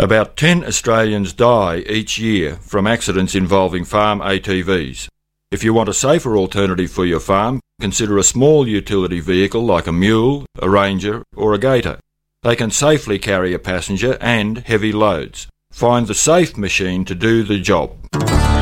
About 10 Australians die each year from accidents involving farm ATVs. If you want a safer alternative for your farm, consider a small utility vehicle like a mule, a ranger or a gator. They can safely carry a passenger and heavy loads. Find the safe machine to do the job.